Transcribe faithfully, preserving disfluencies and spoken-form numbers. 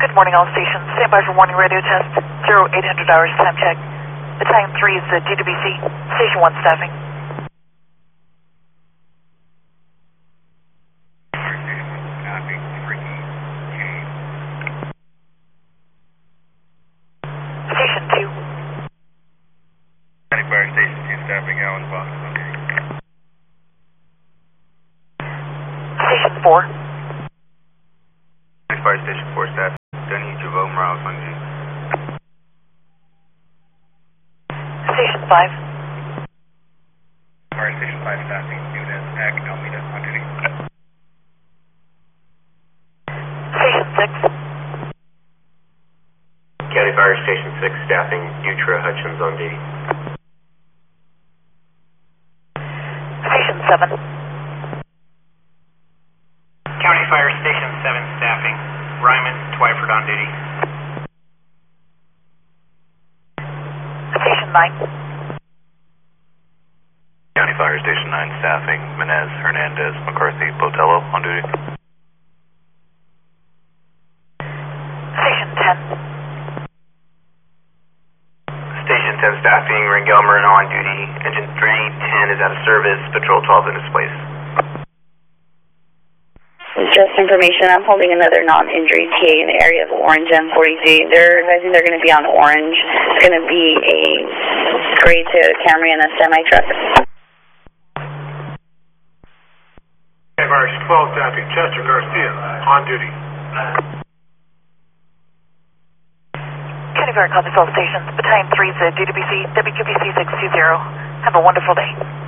Good morning, all stations. Stand by for morning radio test. zero eight hundred hours time check. Battalion three is the D W B C. Station one staffing. Station two. County Fire Station two staffing, Allen Box. Station four. County Fire Station four staffing, Denny Javo Morales on duty. Station five. Fire Station five staffing, Nunez, Ag, Almeida on duty. Station six. County Fire Station six staffing, Dutra Hutchins on duty. Station seven. County Fire Station seven staffing, Ryman, Twyford on duty. Station nine. County Fire Station nine staffing, Menez, Hernandez, McCarthy, Botello on duty. Station ten. Station ten staffing, Rangel Marino on duty. Engine three ten is out of service, Patrol twelve in its place. Just information, I'm holding another non-injury T A in the area of Orange M forty-three. They're advising they're going to be on Orange. It's going to be a gray Toyota Camry and a semi-truck. County Fire twelve staffing, Chester Garcia on duty. County Fire, copy all stations. Battalion three is the D W B C, W Q B C six two zero. Have a wonderful day.